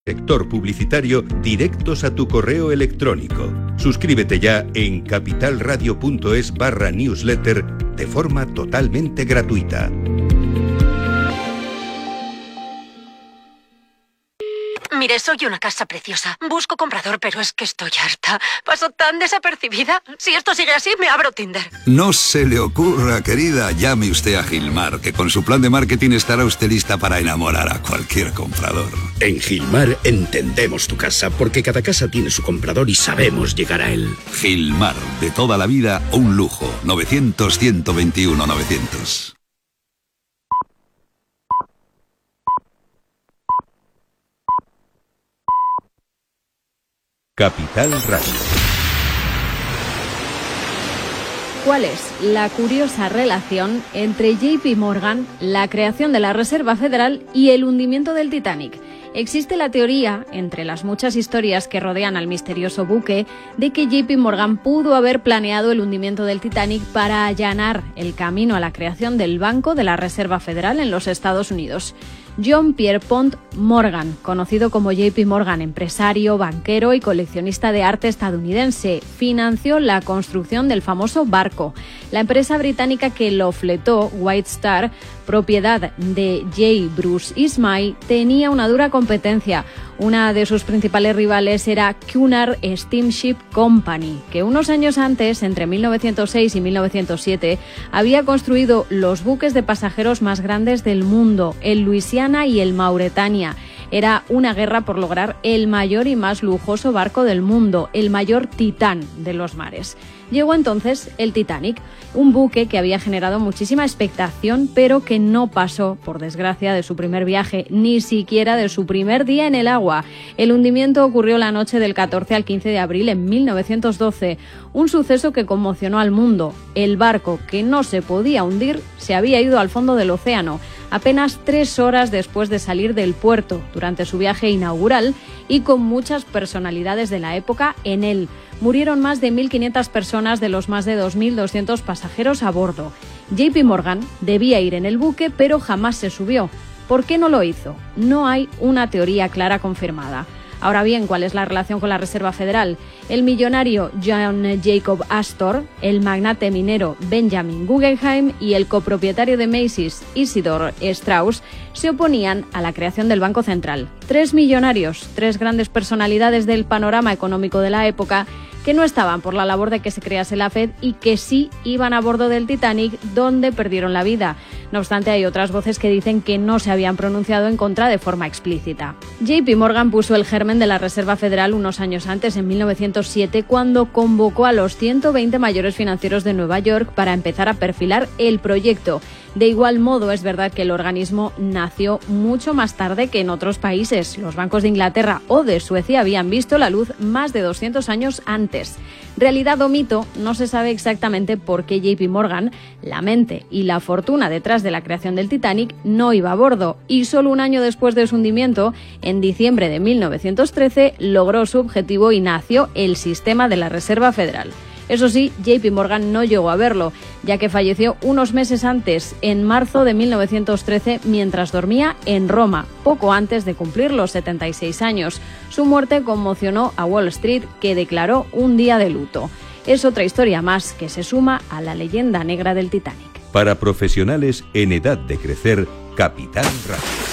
Sector publicitario directos a tu correo electrónico. Suscríbete ya en capitalradio.es/newsletter de forma totalmente gratuita. Mire, soy una casa preciosa. Busco comprador, pero es que estoy harta. Paso tan desapercibida. Si esto sigue así, me abro Tinder. No se le ocurra, querida. Llame usted a Gilmar, que con su plan de marketing estará usted lista para enamorar a cualquier comprador. En Gilmar entendemos tu casa, porque cada casa tiene su comprador y sabemos llegar a él. Gilmar, de toda la vida, un lujo. 900-121-900. Capital Radio. ¿Cuál es la curiosa relación entre JP Morgan, la creación de la Reserva Federal y el hundimiento del Titanic? Existe la teoría, entre las muchas historias que rodean al misterioso buque, de que JP Morgan pudo haber planeado el hundimiento del Titanic para allanar el camino a la creación del Banco de la Reserva Federal en los Estados Unidos. John Pierpont Morgan, conocido como JP Morgan, empresario, banquero y coleccionista de arte estadounidense, financió la construcción del famoso barco. La empresa británica que lo fletó, White Star, propiedad de J. Bruce Ismay, tenía una dura competencia. Una de sus principales rivales era Cunard Steamship Company, que unos años antes, entre 1906 y 1907, había construido los buques de pasajeros más grandes del mundo, el Louisiana y el Mauretania. Era una guerra por lograr el mayor y más lujoso barco del mundo, el mayor titán de los mares. Llegó entonces el Titanic, un buque que había generado muchísima expectación, pero que no pasó, por desgracia, de su primer viaje, ni siquiera de su primer día en el agua. El hundimiento ocurrió la noche del 14 al 15 de abril en 1912, un suceso que conmocionó al mundo. El barco, que no se podía hundir, se había ido al fondo del océano, apenas 3 horas después de salir del puerto, durante su viaje inaugural, y con muchas personalidades de la época en él. Murieron más de 1.500 personas de los más de 2.200 pasajeros a bordo. JP Morgan debía ir en el buque, pero jamás se subió. ¿Por qué no lo hizo? No hay una teoría clara confirmada. Ahora bien, ¿cuál es la relación con la Reserva Federal? El millonario John Jacob Astor, el magnate minero Benjamin Guggenheim y el copropietario de Macy's, Isidor Straus, se oponían a la creación del Banco Central. 3 millonarios, 3 grandes personalidades del panorama económico de la época, que no estaban por la labor de que se crease la Fed y que sí iban a bordo del Titanic, donde perdieron la vida. No obstante, hay otras voces que dicen que no se habían pronunciado en contra de forma explícita. JP Morgan puso el germen de la Reserva Federal unos años antes, en 1907, cuando convocó a los 120 mayores financieros de Nueva York para empezar a perfilar el proyecto. De igual modo, es verdad que el organismo nació mucho más tarde que en otros países. Los bancos de Inglaterra o de Suecia habían visto la luz más de 200 años antes. Realidad o mito, no se sabe exactamente por qué JP Morgan, la mente y la fortuna detrás de la creación del Titanic, no iba a bordo, y solo un año después de su hundimiento, en diciembre de 1913, logró su objetivo y nació el sistema de la Reserva Federal. Eso sí, JP Morgan no llegó a verlo, ya que falleció unos meses antes, en marzo de 1913, mientras dormía en Roma, poco antes de cumplir los 76 años. Su muerte conmocionó a Wall Street, que declaró un día de luto. Es otra historia más que se suma a la leyenda negra del Titanic. Para profesionales en edad de crecer, Capital Radio.